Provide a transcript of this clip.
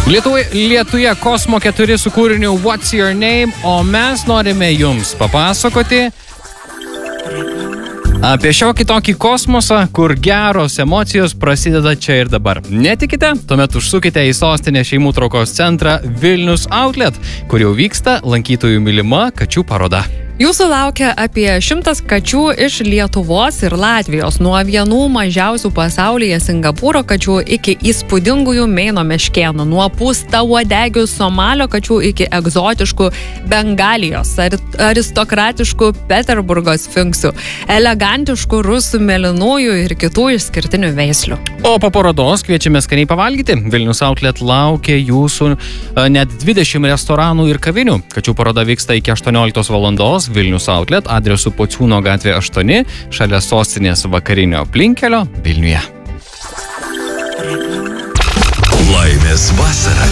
Lietuje Kosmo 4 su kūriniu What's Your Name, o mes norime jums papasakoti apie šiokį tokį kosmosą, kur geros emocijos prasideda čia ir dabar. Netikite? Tuomet užsukite į sostinę šeimų traukos centrą Vilnius Outlet, kur jau vyksta lankytojų mylima kačių paroda. Jūsų laukia apie 100 kačių iš Lietuvos ir Latvijos, nuo vienų mažiausių pasaulyje Singapūro kačių iki įspūdingųjų Meino meškėnų, nuo pūstauodegių Somalio kačių iki egzotiškų Bengalijos, aristokratiškų Peterburgo sfinksų, elegantiškų rusų mėlynųjų ir kitų išskirtinių veislių. O po parodos kviečiame skaniai pavalgyti. Vilnius Outlet laukia jūsų net 20 restoranų ir kavinių. Kačių paroda vyksta iki 18 valandos. Vilnius Outlet adresu Pociūno gatvė 8, šalia sostinės vakarinio aplinkkelio Vilniuje. Laimės vasara.